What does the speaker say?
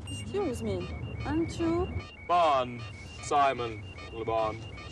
Excuse me, aren't you? Bond, Simon Le Bon.